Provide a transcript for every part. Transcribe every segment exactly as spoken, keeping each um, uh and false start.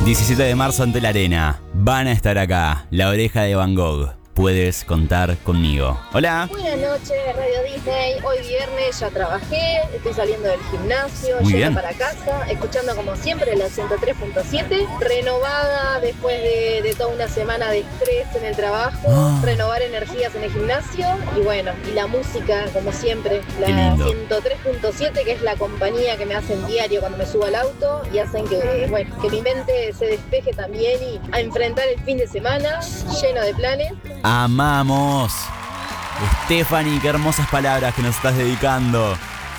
diecisiete de marzo ante la arena. Van a estar acá. La Oreja de Van Gogh. Puedes contar conmigo. Hola. Buenas noches, Radio Disney. Hoy viernes ya trabajé, estoy saliendo del gimnasio, Muy yendo bien. para casa, escuchando como siempre la ciento tres punto siete, renovada después de, de toda una semana de estrés en el trabajo, Ah. renovar energías en el gimnasio y bueno, y la música como siempre, Qué la lindo. ciento tres punto siete que es la compañía que me hacen diario cuando me subo al auto y hacen que, bueno, que mi mente se despeje también y a enfrentar el fin de semana lleno de planes. Amamos. Stephanie, qué hermosas palabras que nos estás dedicando.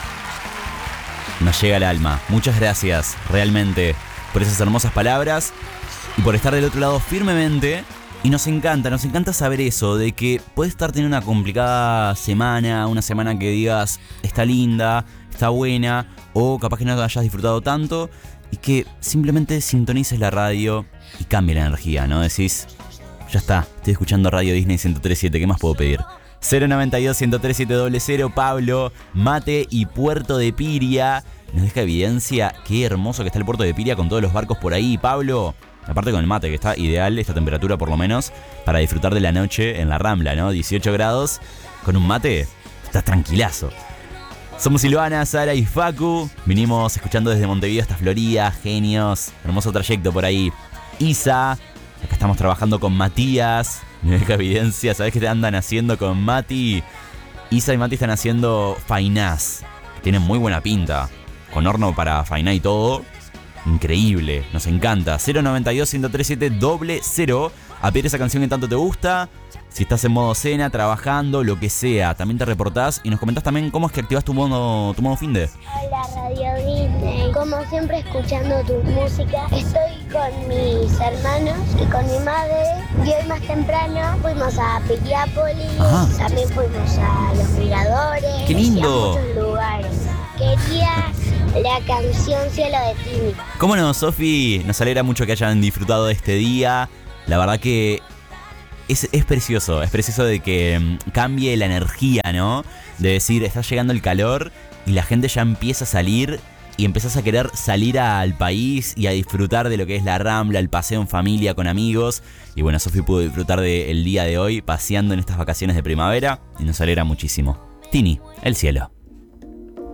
Nos llega al alma. Muchas gracias, realmente, por esas hermosas palabras y por estar del otro lado firmemente. Y nos encanta, nos encanta saber eso, de que puedes estar teniendo una complicada semana, una semana que digas está linda, está buena, o capaz que no hayas disfrutado tanto, y que simplemente sintonices la radio y cambie la energía, ¿no? Decís, ya está, estoy escuchando Radio Disney ciento tres punto siete, ¿qué más puedo pedir? cero noventa y dos, ciento tres punto siete cero cero, Pablo, Mate y Puerto de Piria. Nos deja evidencia, qué hermoso que está el Puerto de Piria con todos los barcos por ahí, Pablo. Aparte con el mate, que está ideal, esta temperatura por lo menos, para disfrutar de la noche en la Rambla, ¿no? dieciocho grados, con un mate, estás tranquilazo. Somos Silvana, Sara y Facu. Vinimos escuchando desde Montevideo hasta Florida, genios, hermoso trayecto por ahí. Isa, acá estamos trabajando con Matías. Me deja evidencia, ¿sabés qué te andan haciendo con Mati? Isa y Mati están haciendo fainás, que tienen muy buena pinta, con horno para fainá y todo. Increíble, nos encanta. cero noventa y dos, ciento tres punto siete cero cero. A pedir esa canción que tanto te gusta. Si estás en modo cena, trabajando, lo que sea, también te reportás y nos comentás también cómo es que activás tu modo, tu modo finde. Hola Radio Disney, como siempre escuchando tu música. Estoy con mis hermanos y con mi madre. Y hoy más temprano fuimos a Piriápolis, Ajá. también fuimos a Los Miradores. ¡Qué lindo! Y a muchos lugares. Quería la canción Cielo de Tini. ¿Cómo no, Sofi? Nos alegra mucho que hayan disfrutado de este día. La verdad que es, es precioso, es precioso de que mm, cambie la energía, ¿no? De decir, está llegando el calor y la gente ya empieza a salir y empezás a querer salir al país y a disfrutar de lo que es la Rambla, el paseo en familia, con amigos. Y bueno, Sofi pudo disfrutar del día de hoy paseando en estas vacaciones de primavera y nos alegra muchísimo. Tini, el cielo.